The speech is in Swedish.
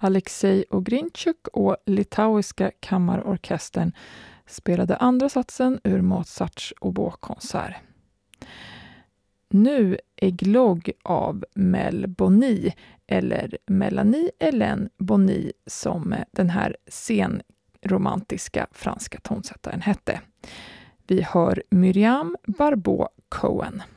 Alexej Ogrinchuk och litauiska kammarorkestern spelade andra satsen ur Mozarts oboekonsert. Nu Eglog av Mel Boni, eller Melanie Hélène Boni som den här senromantiska franska tonsättaren hette. Vi hör Myriam Barbeau Cohen.